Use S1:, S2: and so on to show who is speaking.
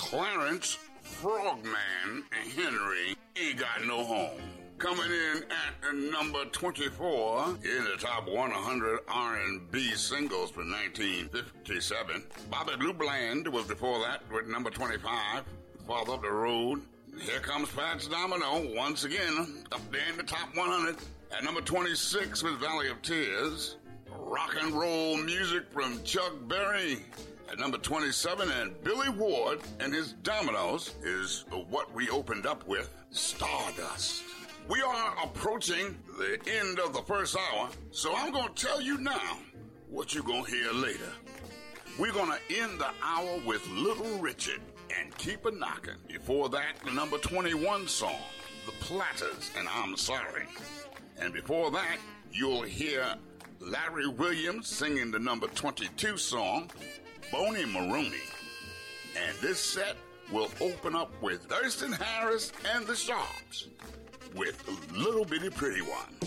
S1: Clarence Frogman Henry Ain't Got No Home. Coming in at number 24 in the top 100 R&B singles for 1957. Bobby Blue Bland was before that with number 25, Father of the Road. Here comes Fats Domino once again up there in the top 100 at number 26 with Valley of Tears. Rock and roll music from Chuck Berry at number 27, and Billy Ward and his Dominoes is what we opened up with, Stardust. We are approaching the end of the first hour, so I'm going to tell you now what you're going to hear later. We're going to end the hour with Little Richard and Keep a Knockin'. Before that, the number 21 song, The Platters and I'm Sorry. And before that, you'll hear Larry Williams singing the number 22 song, Boney Maroney. And this set will open up with Thurston Harris and the Sharps with Little Bitty Pretty One.